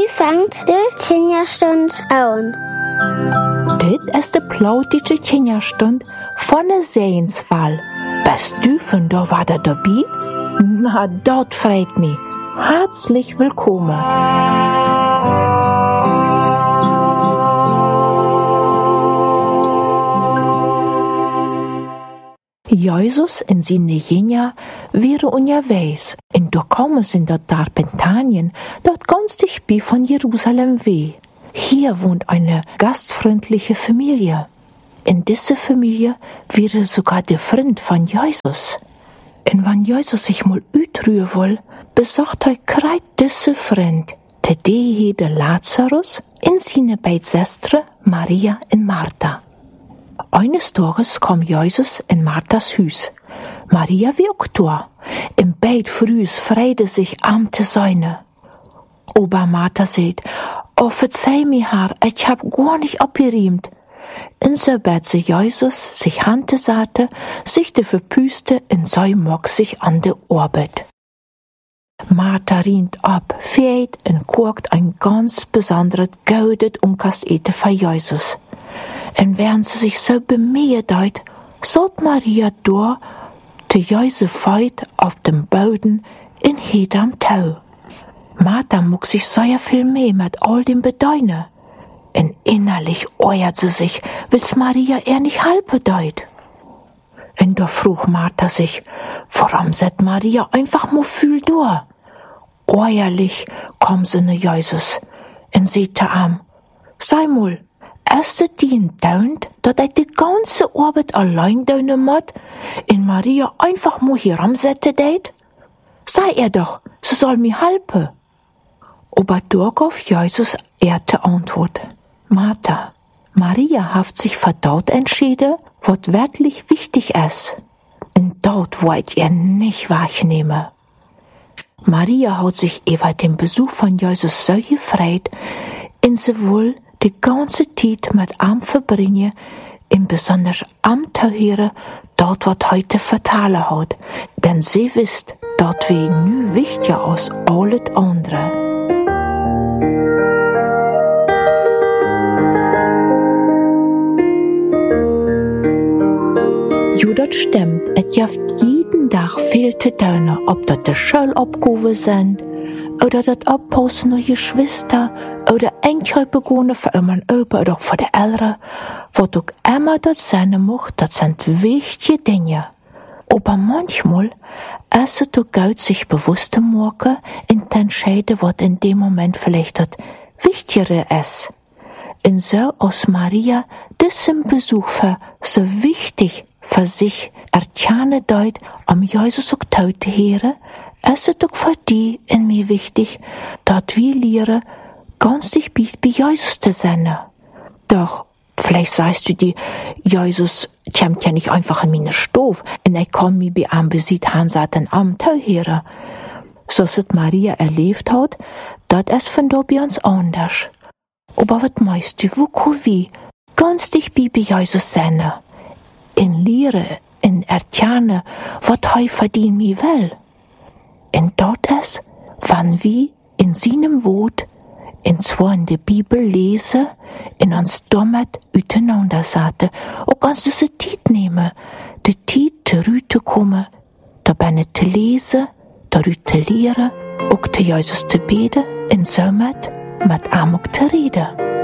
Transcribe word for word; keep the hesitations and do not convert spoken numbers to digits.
Nu fängt de Kinderstund an. Dit is de plautische Kinderstund von der Sehenswahl. Bist du von da wieder dabei? Na, dort freut mich. Herzlich willkommen. Jesus en zijn Jünger waren unterwegs, en da kommen sie in dort Darpentanien, dort ganz dicht von Jerusalem weh. Hier wohnt eine gastfreundliche Familie. In dieser Familie wäre sogar der Freund von Jesus. Und wenn Jesus sich mal utrühren will, besucht er grad diese Freund, der die der Lazarus und seine beiden Schwestern Maria und Martha. Eines Tages kam Jesus in Marthas Haus. Maria wie auch da. Im Bett frühs freide sich am te seine. Aber Martha sagt, oh, verzeih mir, Herr, ich hab gar nicht abgeriemt. Und so bat sie Jesus, sich Hande satte, sich de verpüste und sei mag sich an de Arbeit. Martha rient ab, fährt und kocht ein ganz besonderes goudet Unkastete für Jesus. Und während sie sich so bemüht hat, sollt Maria da, die Jesus feit auf dem Boden in jedem Tau. Martha muck sich sehr viel mehr mit all dem bedeuten. Und innerlich euert sie sich, will's Maria eher nicht halb bedeut. Und da frug Martha sich, warum set Maria einfach mal viel da? Euerlich kom sie ne Jesus und sagte am, sei mal, ist es dir daunt, dat ich die ganze Arbeit allein daunen muss und Maria einfach mal hier ramsette deit? Sei er doch, sie soll mir helfen. Aber da gab Jesus ehrte Antwort. Martha, Maria hat sich für dort entschieden, was wirklich wichtig ist. Und dort wollt ihr nicht wahrnehmen. Maria hat sich über den Besuch von Jesus so gefreut, und sie wohl die ganze Zeit mit ihm verbringen, und besonders am Tauhören, dort was heute vertalen hat. Denn sie wisst, dort wie nu wichtiger als alles andere. Jo, dat stimmt. Et jaft jeden Tag viel zu tun, ob dat de Schulaufgaben sind, oder dat Abpassen noch Geschwister, oder Einkäufe für immer Opa oder auch für die Eltern. Was auch immer dat sein muss, dat sind wichtige Dinge. Aber manchmal ist es doch gut, sich bewusst zu machen und entscheiden, was in dem Moment vielleicht das Wichtigere ist. Und so als Maria diesen Besuch für so wichtig für sich erkennen deut, am Jesus auch Taute hören, ist es doch für die in mir wichtig, dass wir lernen, ganz dicht bei Jesus zu sein. Doch, vielleicht sagst du dir, Jesus kommt ja nicht einfach in meine Stove, und ich kann mich bei einem Besit hansaten am Tau hören. So es Maria erlebt hat, das ist von da bei uns anders. Aber was meinst du, wo kann wir ganz dicht bei Jesus sein? In Lehre, in Erkennen, was er verdient mir will. Und dort ist, wann wir in seinem Wort, in zwar in der Bibel lesen, in uns damit auseinandersetzen, und ganz diese Zeit nehmen, die Zeit zurückzukommen, dabei zu lesen, darüber zu lehren, auch zu Jesus zu beten, und somit mit ihm auch zu reden.